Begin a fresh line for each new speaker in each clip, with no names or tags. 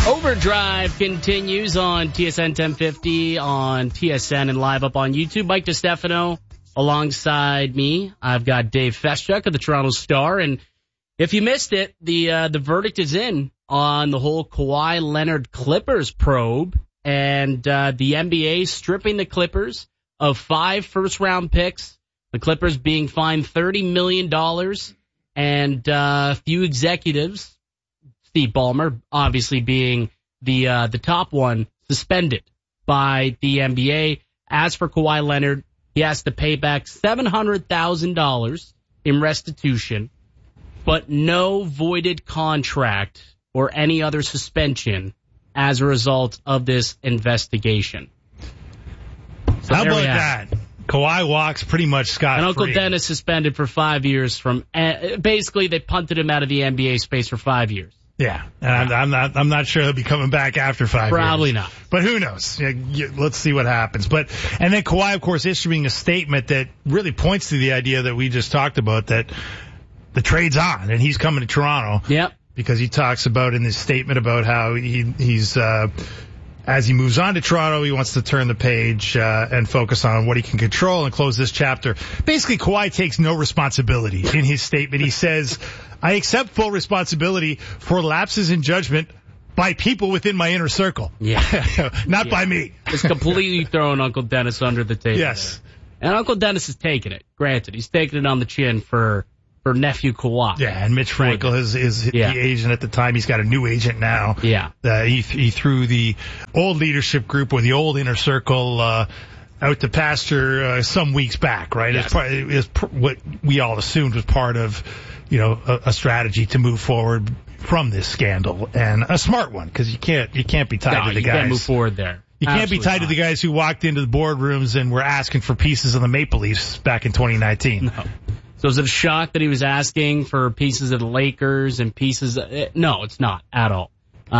Overdrive continues on TSN 1050, on TSN and live up on YouTube. Mike DeStefano alongside me. I've got Dave Feschuk of the Toronto Star. And if you missed it, the verdict is in on the whole Kawhi Leonard Clippers probe. And the NBA stripping the Clippers of 5 first-round picks. The Clippers being fined $30 million. And a few executives, Steve Ballmer obviously being the top one, suspended by the NBA. As for Kawhi Leonard, he has to pay back $700,000 in restitution, but no voided contract or any other suspension as a result of this investigation. So
how about that? Kawhi walks pretty much scot-free.
And Uncle Dennis suspended for 5 years from, basically they punted him out of the NBA space for 5 years.
Yeah, and I'm not sure he'll be coming back after 5 years.
Probably not.
But who knows? Let's see what happens. And then Kawhi, of course, issuing a statement that really points to the idea that we just talked about, that the trade's on and he's coming to Toronto.
Yep.
Because he talks about in his statement about how he's as he moves on to Toronto, he wants to turn the page and focus on what he can control and close this chapter. Basically, Kawhi takes no responsibility in his statement. He says, I accept full responsibility for lapses in judgment by people within my inner circle.
Yeah.
Not by me.
It's completely throwing Uncle Dennis under the table.
Yes.
And Uncle Dennis is taking it. Granted, he's taking it on the chin for nephew Kawhi.
Yeah, and Mitch Frankel is the agent at the time. He's got a new agent now.
Yeah.
He threw the old leadership group or the old inner circle out to pasture some weeks back, right?
Yes.
It's what we all assumed was part of, a strategy to move forward from this scandal, and a smart one, because you can't be tied to the guys.
You can't move forward there.
You can't be tied to the guys who walked into the boardrooms and were asking for pieces of the Maple Leafs back in 2019.
No. So is it a shock that he was asking for pieces of the Lakers and pieces of, no, it's not at all.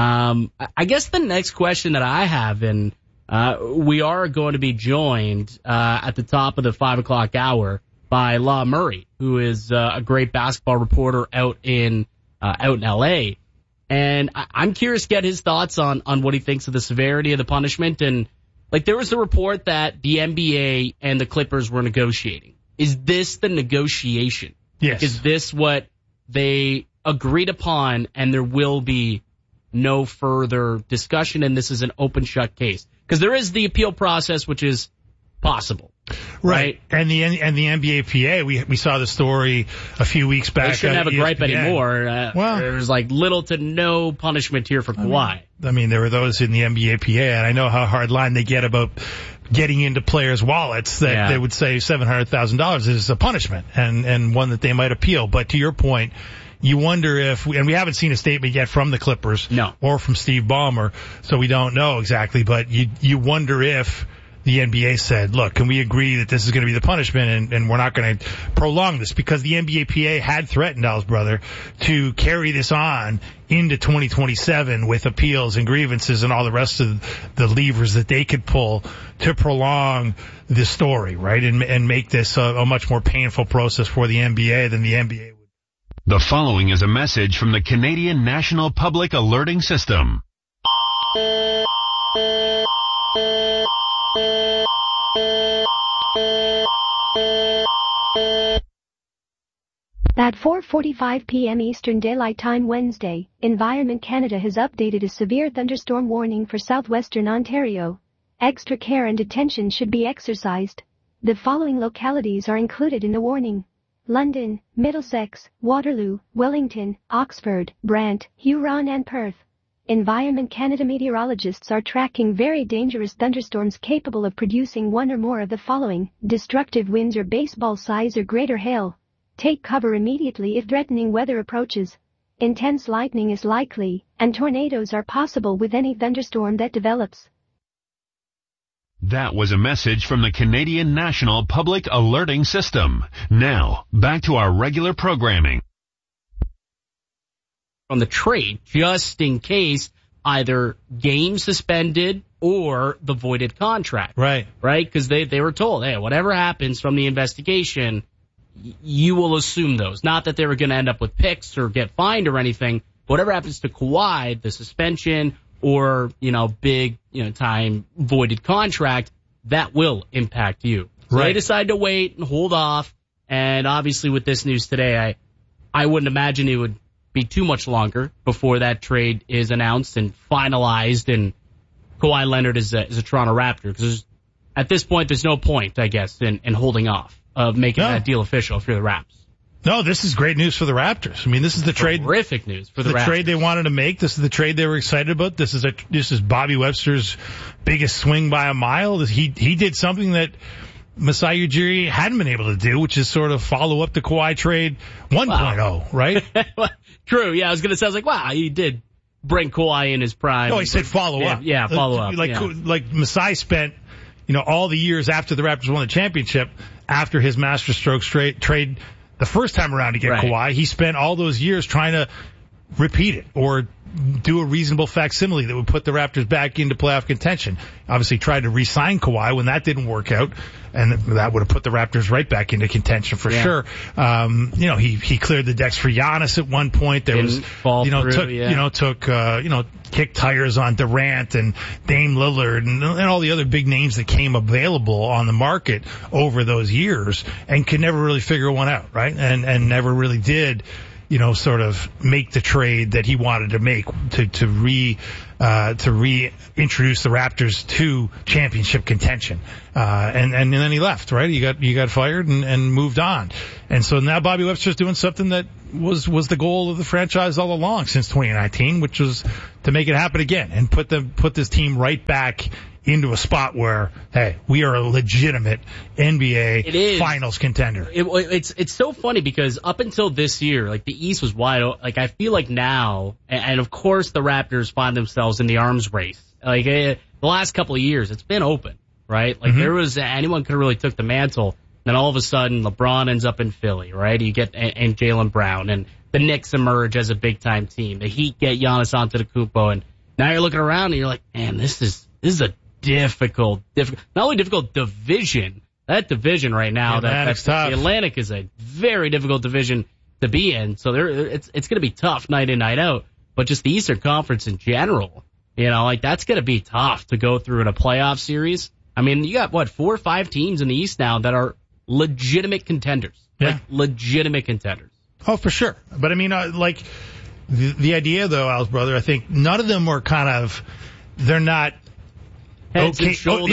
I guess the next question that I have, and we are going to be joined at the top of the 5 o'clock hour by Law Murray, who is a great basketball reporter out in LA. And I'm curious to get his thoughts on what he thinks of the severity of the punishment. And there was a report that the NBA and the Clippers were negotiating. Is this the negotiation?
Yes.
Is this what they agreed upon, and there will be no further discussion, and this is an open shut case? Because there is the appeal process, which is possible.
Right. And the NBAPA, we saw the story a few weeks back.
They shouldn't have a gripe anymore.
Well,
there's little to no punishment here for Kawhi.
I mean, there were those in the NBAPA, and I know how hard line they get about getting into players' wallets that they would say $700,000 is a punishment and one that they might appeal. But to your point, you wonder if, and we haven't seen a statement yet from the Clippers or from Steve Ballmer, so we don't know exactly, but you wonder if the NBA said, look, can we agree that this is going to be the punishment and we're not going to prolong this? Because the NBAPA had threatened Al's brother to carry this on into 2027 with appeals and grievances and all the rest of the levers that they could pull to prolong the story, right? And make this a much more painful process for the NBA than the NBA would.
The following is a message from the Canadian National Public Alerting System.
At 4:45 p.m. Eastern Daylight Time Wednesday, Environment Canada has updated a severe thunderstorm warning for southwestern Ontario. Extra care and attention should be exercised. The following localities are included in the warning: London, Middlesex, Waterloo, Wellington, Oxford, Brant, Huron and Perth. Environment Canada meteorologists are tracking very dangerous thunderstorms capable of producing one or more of the following: destructive winds or baseball size or greater hail. Take cover immediately if threatening weather approaches. Intense lightning is likely, and tornadoes are possible with any thunderstorm that develops.
That was a message from the Canadian National Public Alerting System. Now, back to our regular programming.
On the trade, just in case either game suspended or the voided contract.
Right.
Right? Because they were told, hey, whatever happens from the investigation, you will assume those. Not that they were going to end up with picks or get fined or anything. Whatever happens to Kawhi, the suspension or, big, time voided contract, that will impact you. So They decide to wait and hold off. And obviously with this news today, I wouldn't imagine it would be too much longer before that trade is announced and finalized and Kawhi Leonard is a Toronto Raptor. Because at this point, there's no point, I guess, in holding off of making that deal official for the Raps.
No, this is great news for the Raptors. I mean, this is the trade.
Terrific news for the Raptors.
The trade they wanted to make. This is the trade they were excited about. This is Bobby Webster's biggest swing by a mile. He did something that Masai Ujiri hadn't been able to do, which is sort of follow up the Kawhi trade 1.0, right?
True. Yeah, I was going to say, wow, he did bring Kawhi in his prime.
No, he said follow up.
Yeah, follow up.
Like Masai spent, all the years after the Raptors won the championship, after his master strokes trade the first time around to get Kawhi, he spent all those years trying to repeat it or do a reasonable facsimile that would put the Raptors back into playoff contention. Obviously tried to re-sign Kawhi when that didn't work out, and that would have put the Raptors right back into contention for sure. He cleared the decks for Giannis at one point. There
Didn't was,
took kicked tires on Durant and Dame Lillard and all the other big names that came available on the market over those years and could never really figure one out, right? And never really did, sort of make the trade that he wanted to make to reintroduce the Raptors to championship contention. And then he left, right? He got fired and moved on. And so now Bobby Webster's doing something that was the goal of the franchise all along since 2019, which was to make it happen again and put this team right back into a spot where, hey, we are a legitimate NBA Finals contender.
It's so funny because up until this year, the East was wide open. I feel like now, and of course the Raptors find themselves in the arms race. The last couple of years, it's been open, right? There was, anyone could have really took the mantle. Then all of a sudden, LeBron ends up in Philly, right? You get, and Jaylen Brown, and the Knicks emerge as a big time team. The Heat get Giannis Antetokounmpo, and now you're looking around and you're like, man, this is a difficult, not only difficult division, that division right now, the Atlantic is a very difficult division to be in. So it's going to be tough night in, night out. But just the Eastern Conference in general, that's going to be tough to go through in a playoff series. I mean, you got 4 or 5 teams in the East now that are legitimate contenders.
Yeah.
Legitimate contenders.
Oh, for sure. But I mean, the idea though, Al's brother, I think none of them are they're not they're not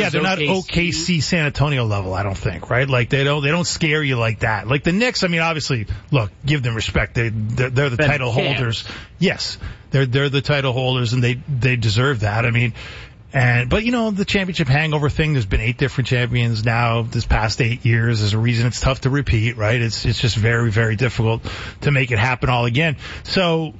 OKC San Antonio level, I don't think, right? They don't scare you like that. The Knicks, I mean, obviously, look, give them respect. They're the title holders. Yes, they're the title holders, and they deserve that. I mean, but the championship hangover thing, there's been 8 different champions now this past 8 years. There's a reason it's tough to repeat, right? It's just very, very difficult to make it happen all again. So,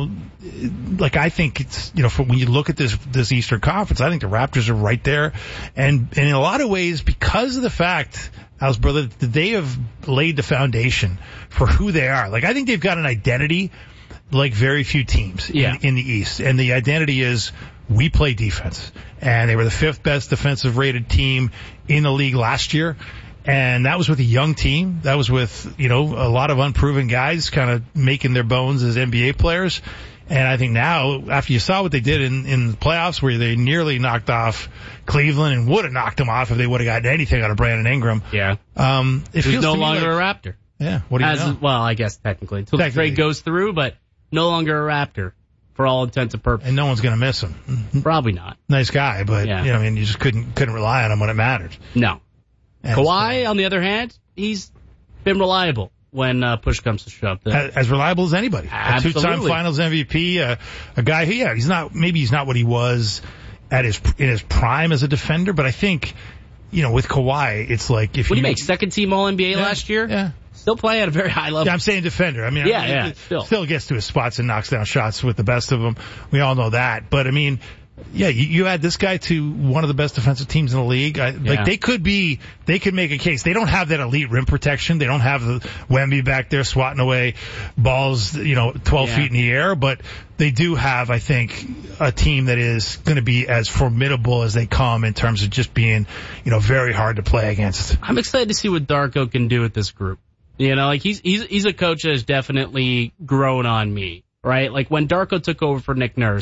I think it's, when you look at this Eastern Conference, I think the Raptors are right there. And in a lot of ways, because of the fact, Al's brother, that they have laid the foundation for who they are. I think they've got an identity like very few teams in the East. And the identity is, we play defense. And they were the 5th best defensive rated team in the league last year. And that was with a young team. That was with, a lot of unproven guys kind of making their bones as NBA players. And I think now, after you saw what they did in the playoffs, where they nearly knocked off Cleveland and would have knocked them off if they would have gotten anything out of Brandon Ingram.
Yeah.
It feels
no longer a Raptor.
Yeah. What do you know?
Well, I guess technically. Until the trade goes through, but no longer a Raptor. For all intents and purposes.
And no one's going to miss him.
Probably not.
Nice guy, but, you just couldn't rely on him when it mattered.
No. And Kawhi, on the other hand, he's been reliable when push comes to shove.
As reliable as anybody.
Absolutely.
A 2-time Finals MVP, a guy who, he's not what he was in his prime as a defender, but I think, with Kawhi, it's like if
what do you make, second team All-NBA last year?
Yeah.
Still playing at a very high level.
Yeah, I'm saying defender. I mean, still gets to his spots and knocks down shots with the best of them. We all know that. But I mean, you add this guy to one of the best defensive teams in the league. They could make a case. They don't have that elite rim protection. They don't have the Wemby back there swatting away balls, 12 feet in the air. But they do have, I think, a team that is going to be as formidable as they come in terms of just being, very hard to play against.
I'm excited to see what Darko can do with this group. He's a coach that has definitely grown on me, right? When Darko took over for Nick Nurse,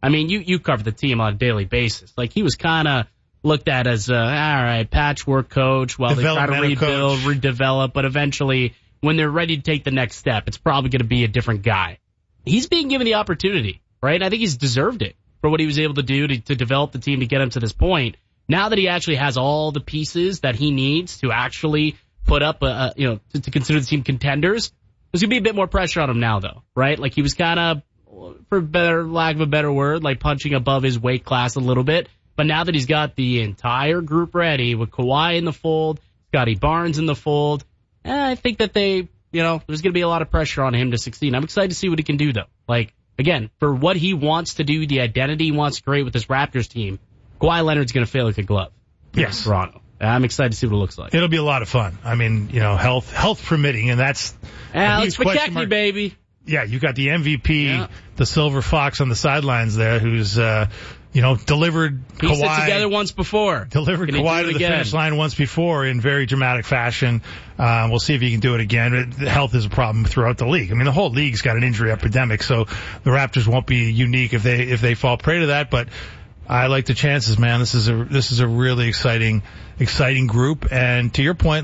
I mean, you cover the team on a daily basis. Like, he was kind of looked at as all right, patchwork coach while they try to rebuild, redevelop, but eventually when they're ready to take the next step, it's probably going to be a different guy. He's being given the opportunity, right? And I think he's deserved it for what he was able to do to develop the team to get him to this point. Now that he actually has all the pieces that he needs to actually put up, to consider the team contenders, there's going to be a bit more pressure on him now, though, right? Like, he was kind of, for lack of a better word, like punching above his weight class a little bit. But now that he's got the entire group ready with Kawhi in the fold, Scotty Barnes in the fold, I think that there's going to be a lot of pressure on him to succeed. I'm excited to see what he can do, though. Like, again, for what he wants to do, the identity he wants to create with this Raptors team, Kawhi Leonard's going to fail like a glove.
Yes.
Toronto. I'm excited to see what it looks like.
It'll be a lot of fun. I mean, health permitting, and that's
Alex McKechnie, baby.
Yeah, you got the MVP, the Silver Fox on the sidelines there, who's delivered
Pieced
Kawhi
it together once before.
Delivered Kawhi to the finish line once before in very dramatic fashion. We'll see if he can do it again. Health is a problem throughout the league. I mean, the whole league's got an injury epidemic, so the Raptors won't be unique if they fall prey to that. But I like the chances, man. This is a really exciting group. And to your point,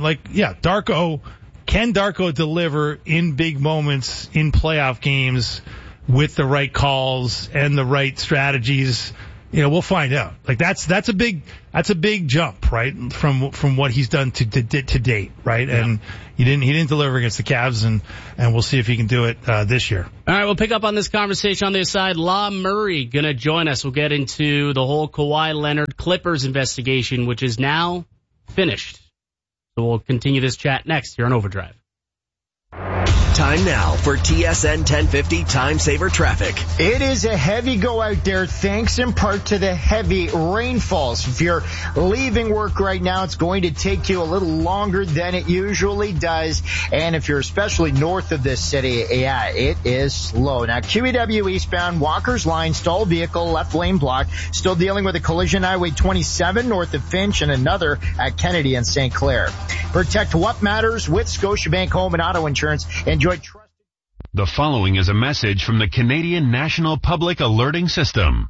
can Darko deliver in big moments in playoff games with the right calls and the right strategies? We'll find out. Like, that's a big jump, right? From what he's done to date, right? Yeah. And he didn't deliver against the Cavs, and we'll see if he can do it this year.
All right, we'll pick up on this conversation on the other side. La Murray gonna join us. We'll get into the whole Kawhi Leonard Clippers investigation, which is now finished. So we'll continue this chat next here on Overdrive.
Time now for TSN 1050 Time Saver Traffic.
It is a heavy go out there, thanks in part to the heavy rainfalls. If you're leaving work right now, it's going to take you a little longer than it usually does. And if you're especially north of this city, it is slow. Now, QEW eastbound, Walker's Line, stalled vehicle, left lane blocked. Still dealing with a collision, Highway 27 north of Finch, and another at Kennedy and St. Clair. Protect what matters with Scotiabank Home and Auto Insurance. Enjoy trusted.
The following is a message from the Canadian National Public Alerting System.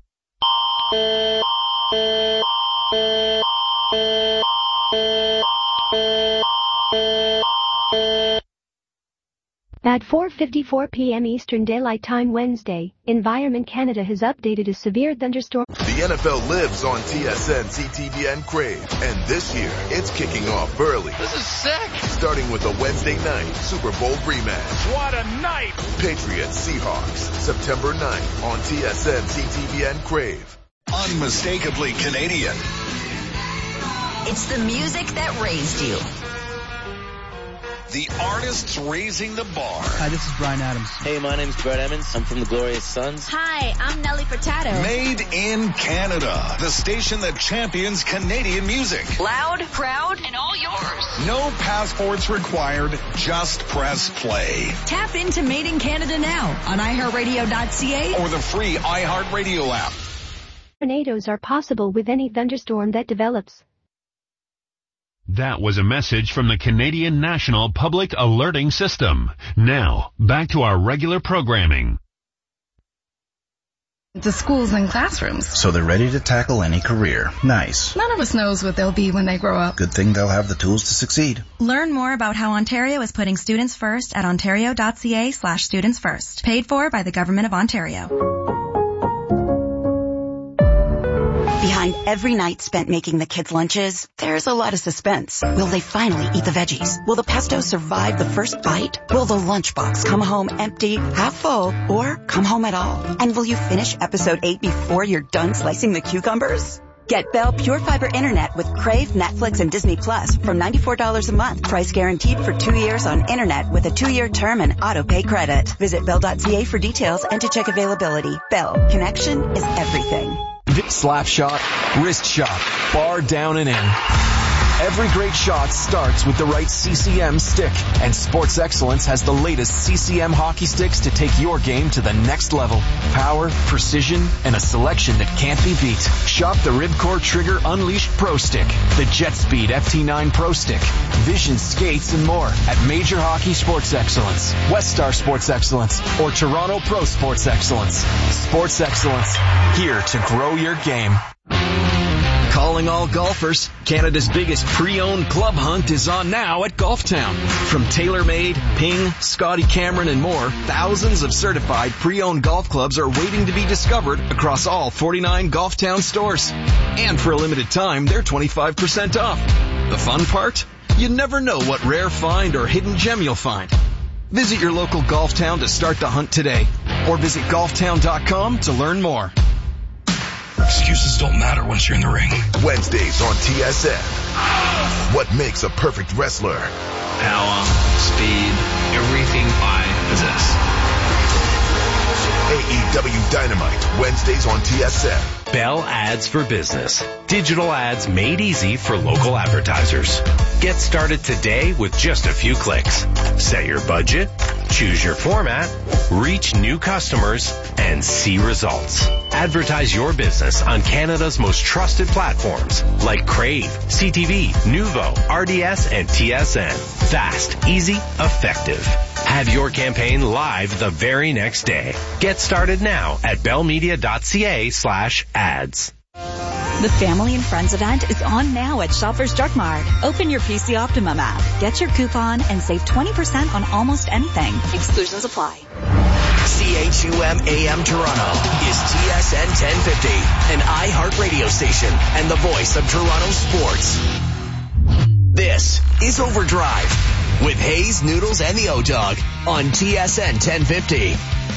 At 4:54 p.m. Eastern Daylight Time Wednesday, Environment Canada has updated a severe thunderstorm.
The NFL lives on TSN, CTVN Crave, and this year it's kicking off early.
This is sick.
Starting with a Wednesday night Super Bowl rematch.
What a night!
Patriots Seahawks, September 9th on TSN, CTVN Crave.
Unmistakably Canadian.
It's the music that raised you.
The artists raising the bar.
Hi, this is Bryan Adams.
Hey, my name's Brett Emmons. I'm from the Glorious Sons.
Hi, I'm Nelly Furtado.
Made in Canada. The station that champions Canadian music.
Loud, proud, and all yours.
No passports required. Just press play.
Tap into Made in Canada now on iHeartRadio.ca
or the free iHeartRadio app.
Tornadoes are possible with any thunderstorm that develops.
That was a message from the Canadian National Public Alerting System. Now, back to our regular programming.
To schools and classrooms.
So they're ready to tackle any career. Nice.
None of us knows what they'll be when they grow up.
Good thing they'll have the tools to succeed.
Learn more about how Ontario is putting students first at ontario.ca/students first. Paid for by the Government of Ontario.
Behind every night spent making the kids' lunches, there's a lot of suspense. Will they finally eat the veggies? Will the pesto survive the first bite? Will the lunchbox come home empty, half full, or come home at all? And will you finish episode 8 before you're done slicing the cucumbers? Get Bell Pure Fiber Internet with Crave, Netflix, and Disney Plus for $94 a month. Price guaranteed for 2 years on Internet with a 2-year term and auto-pay credit. Visit Bell.ca for details and to check availability. Bell. Connection is everything.
Slap shot, wrist shot, bar down and in.
Every great shot starts with the right CCM stick, and Sports Excellence has the latest CCM hockey sticks to take your game to the next level. Power, precision, and a selection that can't be beat. Shop the Ribcore Trigger Unleashed Pro Stick, the JetSpeed FT9 Pro Stick, Vision Skates, and more at Major Hockey Sports Excellence, West Star Sports Excellence, or Toronto Pro Sports Excellence. Sports Excellence, here to grow your game. Calling all golfers, Canada's biggest pre-owned club hunt is on now at Golf Town. From TaylorMade, Ping, Scotty Cameron, and more, thousands of certified pre-owned golf clubs are waiting to be discovered across all 49 Golf Town stores. And for a limited time, they're 25% off. The fun part? You never know what rare find or hidden gem you'll find. Visit your local Golf Town to start the hunt today, or visit golftown.com to learn more.
Excuses don't matter once you're in the ring.
Wednesdays on TSN. What makes a perfect wrestler?
Power, speed, everything I possess.
AEW Dynamite, Wednesdays on TSN.
Bell Ads for Business. Digital ads made easy for local advertisers. Get started today with just a few clicks. Set your budget, choose your format, reach new customers, and see results. Advertise your business on Canada's most trusted platforms like Crave, CTV, Nuvo, RDS, and TSN. Fast, easy, effective. Have your campaign live the very next day. Get started now at bellmedia.ca/ads.
The Family and Friends event is on now at Shoppers Drug Mart. Open your PC Optimum app, get your coupon, and save 20% on almost anything. Exclusions apply.
CHUM AM Toronto is TSN 1050, an iHeart radio station and the voice of Toronto sports. This is Overdrive with Hayes, Noodles, and the O-Dog on TSN 1050.